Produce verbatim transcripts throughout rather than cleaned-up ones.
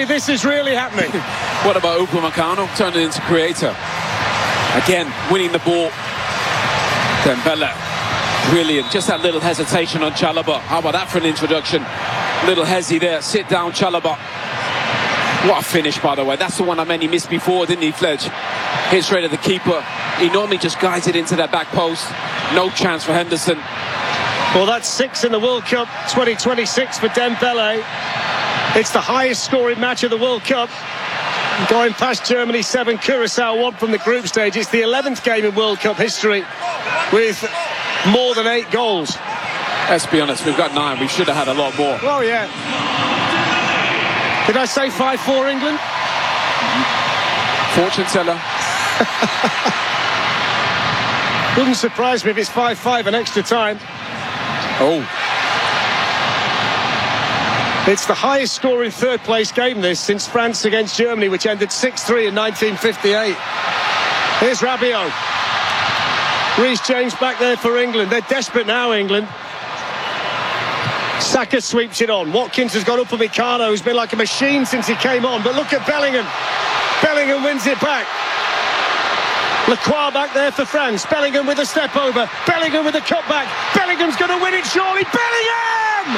me this is really happening. What about Upamecano turning into creator? Again, winning the ball. Dembele, brilliant. Just that little hesitation on Chalobah. How about that for an introduction? Little hezzy there. Sit down, Chalobah. What a finish, by the way. That's the one I meant he missed before, didn't he, Fledge? Hit straight at the keeper. He normally just guides it into that back post. No chance for Henderson. Well, that's six in the World Cup twenty twenty-six for Dembele. It's the highest scoring match of the World Cup. Going past Germany seven, Curacao one from the group stage. It's the eleventh game in World Cup history with more than eight goals. Let's be honest, we've got nine. We should have had a lot more. Oh, yeah. Did I say five four England? Fortune teller. Wouldn't surprise me if it's five five in extra time. Oh. It's the highest scoring third place game this since France against Germany, which ended six three in nineteen fifty-eight. Here's Rabiot. Reece James back there for England. They're desperate now, England. Saka sweeps it on. Watkins has got Upamecano, who's been like a machine since he came on. But look at Bellingham. Bellingham wins it back. Lacroix back there for France. Bellingham with a step over. Bellingham with a cutback. Bellingham's going to win it, surely. Bellingham!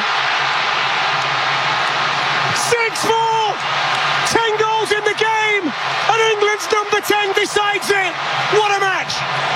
six four! ten goals in the game! And England's number ten decides it! What a match!